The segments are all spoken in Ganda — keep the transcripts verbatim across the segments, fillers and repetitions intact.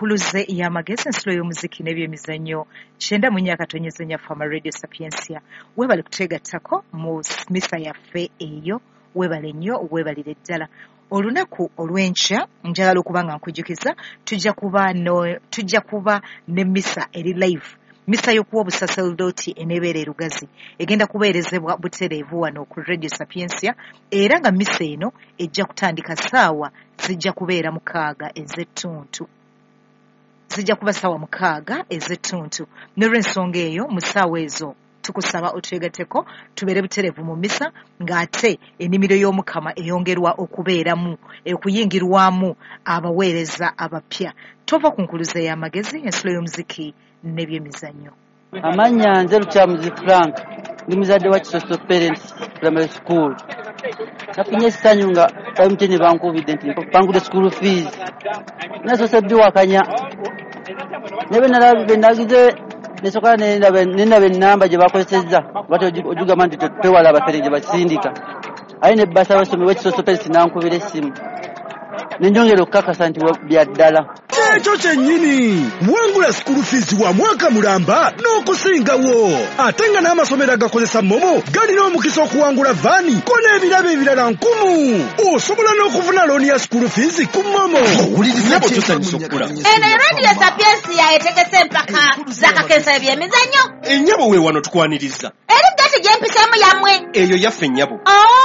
nkuluze y'amagezi ensulo y'omuziki n'ebyemizannyo kyenda mu nnyaka tonyezenya fama radio sapiensia webale kutegattako mu misa yaffe eyo webale nnyo webalire ddala olunaku olw'enkya njagala okuba nga nkujjukiza tujja kuba no tujja kuba ne misa eri live misa y'okuwa obusaserdoti eneebeera erugazi egenda kubeerezebwa butereevu wano ku radio sapiensia era nga misa eno ejja kutandika ssaawa zijja kubeera mukaaga ez'ettuntu zijja kuba ssaawa mukaaga ez'ettuntu n'olw'ensonga eyo mu ssaawa ezo tukusaba otwegateko tubeere butereevu mu misa ng'ate ennimiro y'omukama eyongerwa okubeeramu okuyingirwamu abaweereza abapya tova ku nkuluze y'amagezi ensulo y'omuziki n'ebyemizannyo. Amanya nze Lukyamuzi Frank ndi muzadde wa Kisoso Parents Primary School. Nafunye essanyu nga bamutene bankubidde nti bangudde school fees. Nasoose biwakanya. Nebe nalabye nagize nesoka nenaba ennamba gye bakozesezza lwati ojugamba nti twewala abafere gye basindika. Aye ne basa abasomi wa Kisoso Parents nankubira essimu. Nenjongera okukakasa nti bya ddala. Ekyo kyennyini wangula school fees wa mwaka mulamba n'okusingawo ate nga n'amasomero agakozesa momo galina omukisa okuwangula vaani ko n'ebirabo ebirala nkumu osobola n'okufuna looni ya school fees ku momo. Owuliriza bw'otusanyusa okula eno radio sapiensia etegese empaka z'akakensa ebyemizannyo. Ennyabo we wano tukwaniriza eri date gye mpisamu yammwe eyo yaffe ennyabo.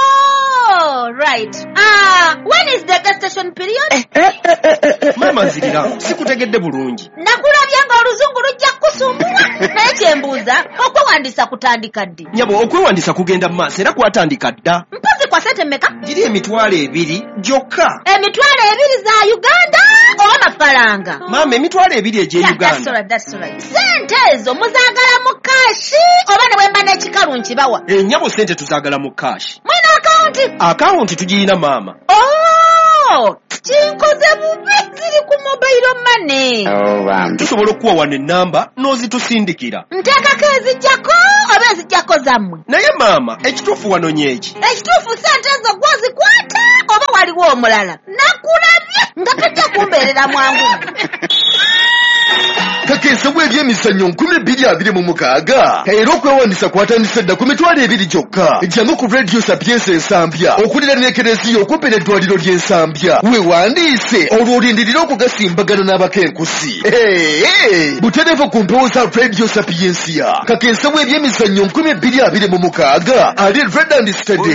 Oh, right. Ah, when is the gestation period? Eh, eh, eh, eh, eh, mama nzirira sikutegedde bulungi. Nakulabya nga oluzungu lujja kusumbula naye kyembuuza okwewandisa kutandika ddi? Nyabo okwewandisa kugenda mu maaso era kwatandika dda. Mpozi kwa sente mmeka? Giri emitwalo ebiri gyokka. Emitwalo ebiri za Uganda oba mafalanga? Mama emitwalo ebiri egye Yeah, Uganda. that's right, that's right. Sente ezo muzaagala mu kashi oba ne bwemba n'ekikalu nkibawa? Ennyabo sente tuzaagala mu kashi. Mwina akawunti? Akawunti tugirina maama. Oh, kinkoze bubi ziri ku mobile money. Oh, bambi. Tusobola okuwa wano ennamba n'ozitusindikira. Nteekako ezijjako oba ezijjako zammwe? Naye maama ekituufu wano nyeki. Ekituufu sente ezo gwozikwata oba waliwo omulala? Nakulabye nga tujja kumbeerera mwangu. Kakensa bw'ebyemizannyo nkumi bbiri abiri mu mukaaga era okwewandisa kwatandise dda ku mitwalo ebiri gyokka. Ejjangu ku radio sapiensa ensambya okulira n'ekereziya okumpi n'eddwaliro ly'ensambya weewandiise olwo olindirira okugasimbagana n'abakenkusi. Butereevu ku mpewo za radio sapiensia. Kakensa bw'ebyemizannyo nkumi bbiri abiri mu mukaaga ali Red and Stadium